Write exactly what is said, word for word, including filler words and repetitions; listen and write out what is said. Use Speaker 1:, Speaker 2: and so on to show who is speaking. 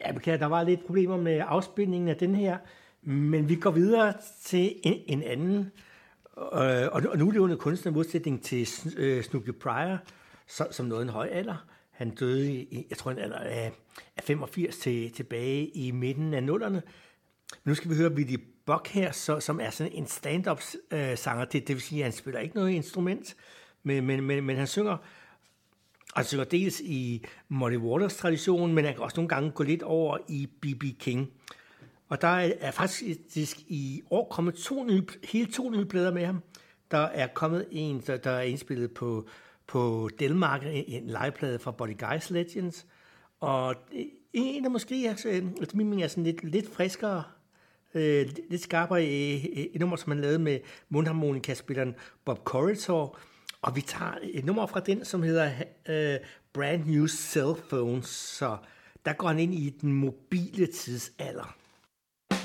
Speaker 1: Ja, beklager, der var lidt problemer med afspilningen af den her, men vi går videre til en, en anden, øh, og, og nu er det jo en kunstner modsætning til øh, Snooky Pryor, så, som nåede en høj alder. Han døde i, jeg tror, en alder af, af femogfirs til, tilbage i midten af nullerne. Nu skal vi høre Willy Buck her, så, som er sådan en stand-up-sanger. Øh, det, det vil sige, at han spiller ikke noget instrument, men, men, men, men han synger, han synger dels i Muddy Waters-traditionen, men han kan også nogle gange gå lidt over i B B King. Og der er, er faktisk i år kommet to nye, hele to nye plader med ham. Der er kommet en, der, der er indspillet på, på Delmark, en liveplade fra Buddy Guys Legends, og en, der måske er, efter min mening er sådan lidt, lidt friskere, øh, lidt skarpere, et, et nummer, som han lavede med mundharmonikaspilleren Bob Corritore, og vi tager et nummer fra den, som hedder øh, Brand New Cell Phones, så der går han ind i den mobile tidsalder.